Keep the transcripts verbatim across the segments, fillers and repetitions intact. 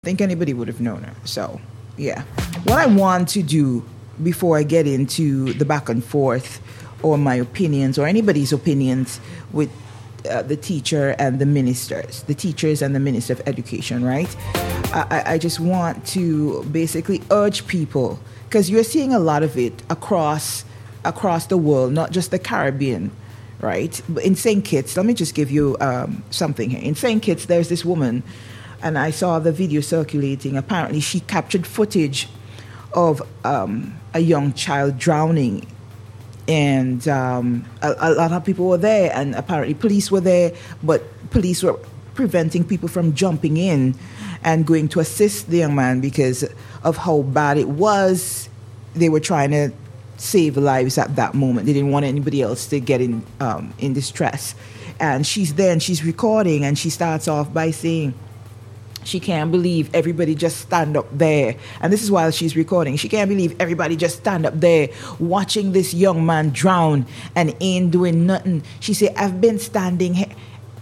think anybody would have known her. So, yeah. What I want to do before I get into the back and forth or my opinions or anybody's opinions with uh, the teacher and the ministers, the teachers and the Minister of Education, right? I, I just want to basically urge people, because you're seeing a lot of it across across the world, not just the Caribbean, right? But in Saint Kitts, let me just give you um, something here. In Saint Kitts, there's this woman, and I saw the video circulating. Apparently, she captured footage of um, a young child drowning, and um, a, a lot of people were there, and apparently police were there, but police were preventing people from jumping in and going to assist the young man because of how bad it was. They were trying to save lives at that moment. They didn't want anybody else to get in um, in distress. And she's there and she's recording, and she starts off by saying she can't believe everybody just stand up there. And this is while she's recording. She can't believe everybody just stand up there watching this young man drown and ain't doing nothing. She said, I've been standing here.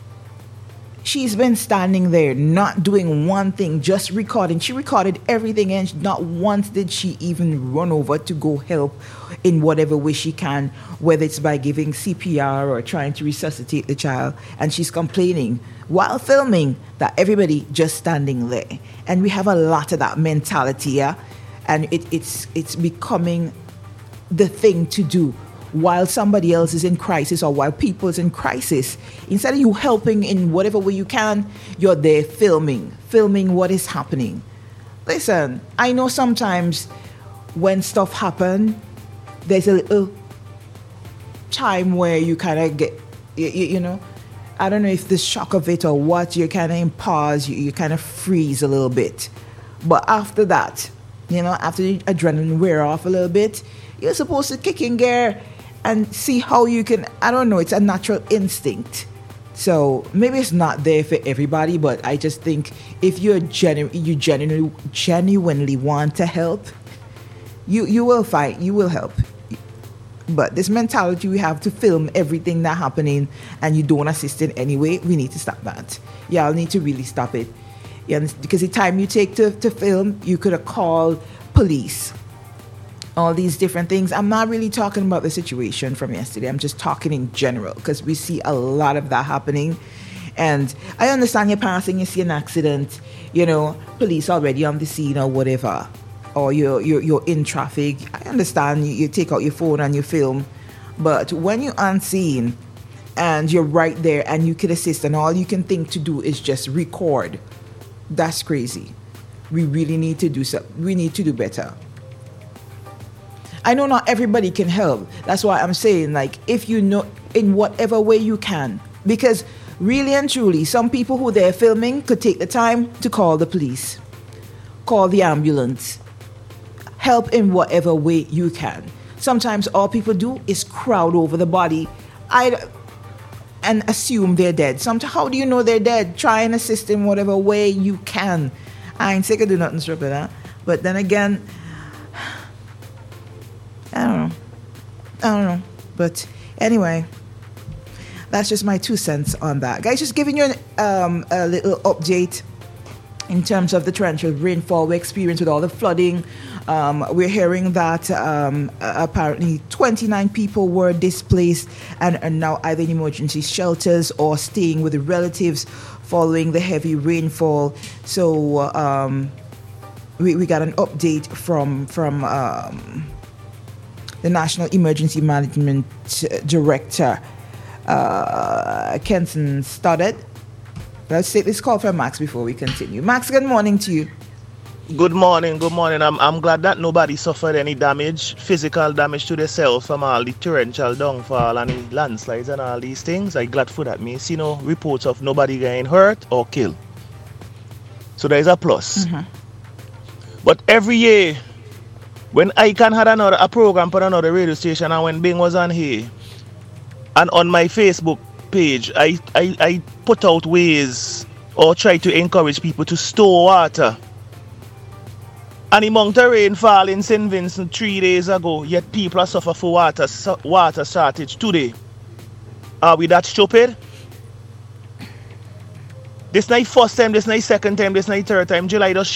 She's been standing there, not doing one thing, just recording. She recorded everything, and not once did she even run over to go help in whatever way she can, whether it's by giving C P R or trying to resuscitate the child. And she's complaining while filming that everybody just standing there. And we have a lot of that mentality, yeah? And it, it's it's becoming the thing to do. While somebody else is in crisis or while people is in crisis, instead of you helping in whatever way you can, you're there filming, filming what is happening. Listen, I know sometimes when stuff happen, there's a little time where you kind of get, you, you know, I don't know if the shock of it or what, you're kind of in pause, you, you kind of freeze a little bit. But after that, you know, after the adrenaline wear off a little bit, you're supposed to kick in gear and see how you can, I don't know, it's a natural instinct. So maybe it's not there for everybody, but I just think if you're genu- you genuinely, genuinely want to help, you, you will fight, you will help. But this mentality we have to film everything that's happening and you don't assist in any way, we need to stop that. Y'all need to really stop it. Yeah, because the time you take to, to film, you could have called police. All these different things. I'm not really talking about the situation from yesterday. I'm just talking in general because we see a lot of that happening. And I understand you're passing, you see an accident, you know, police already on the scene or whatever, or you're, you're, you're in traffic. I understand you, you take out your phone and you film. But when you're on scene and you're right there and you can assist and all you can think to do is just record, that's crazy. We really need to do so. We need to do better. I know not everybody can help. That's why I'm saying, like, if you know, in whatever way you can. Because really and truly, some people who they're filming could take the time to call the police, call the ambulance, help in whatever way you can. Sometimes all people do is crowd over the body I, and assume they're dead. Sometimes, how do you know they're dead? Try and assist in whatever way you can. I ain't sick of doing nothing stupid, huh? But then again, I don't know. I don't know. But anyway, that's just my two cents on that. Guys, just giving you an, um, a little update in terms of the torrential rainfall we experienced with all the flooding. Um, we're hearing that um, apparently twenty-nine people were displaced and are now either in emergency shelters or staying with the relatives following the heavy rainfall. So um, we, we got an update from... from um, the National Emergency Management Director, uh, Kenson Stoddard. Let's take this call from Max before we continue. Max, good morning to you. Good morning, good morning. I'm I'm glad that nobody suffered any damage, physical damage to themselves from all the torrential downfall and the landslides and all these things. I'm glad for that. Me see no reports of nobody getting hurt or killed. So there is a plus. Mm-hmm. But every year, when Icon had another a program for another radio station and when Bing was on here, and on my Facebook page, I, I, I put out ways or try to encourage people to store water. And the amount of rainfall in Saint Vincent three days ago, yet people are suffering for water, water shortage today. Are we that stupid? This not first time, this not second time, this not third time. July just